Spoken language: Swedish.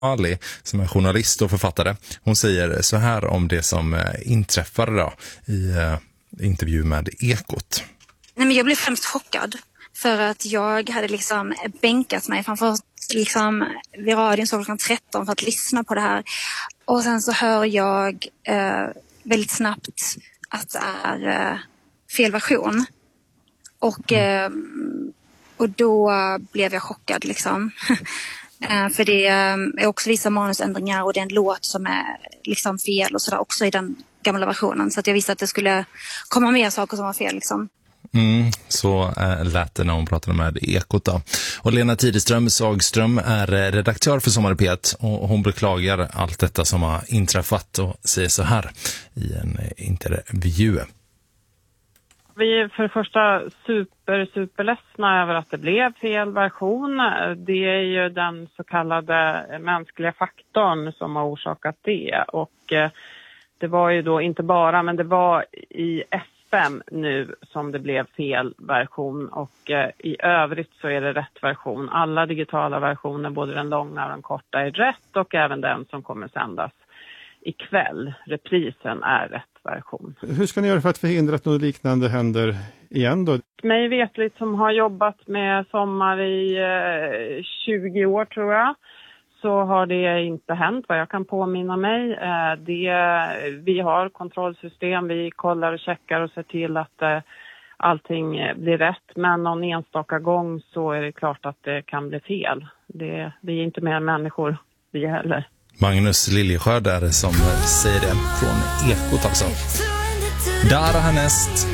Ali, som är journalist och författare. Hon säger så här om det som inträffade då i intervju med Ekot. Nej, men jag blev främst chockad för att jag hade liksom bänkat mig framför liksom vid radion så klockan 13 för att lyssna på det här. Och sen så hör jag väldigt snabbt att det är fel version. Och då blev jag chockad liksom. För det är också vissa manusändringar och det är en låt som är liksom fel och sådär också i den gamla versionen. Så att jag visste att det skulle komma mer saker som var fel liksom. Så lät det när hon pratade med Ekot då. Och Lena Tideström Sagström är redaktör för Sommar i P1 och hon beklagar allt detta som har inträffat och säger så här i en intervju. Vi är för det första superledsna över att det blev fel version. Det är ju den så kallade mänskliga faktorn som har orsakat det. Och det var ju då inte bara, men det var i FM nu som det blev fel version. Och i övrigt så är det rätt version. Alla digitala versioner, både den långa och den korta, är rätt. Och även den som kommer sändas ikväll. Reprisen är rätt version. Hur ska ni göra för att förhindra att något liknande händer igen då? Mig vetligt som har jobbat med Sommar i 20 år tror jag, så har det inte hänt vad jag kan påminna mig. Vi har kontrollsystem, vi kollar och checkar och ser till att allting blir rätt. Men någon enstaka gång så är det klart att det kan bli fel. Vi är inte mer människor, vi heller. Magnus Liljesjö där som säger det från Ekot alltså. Där härnäst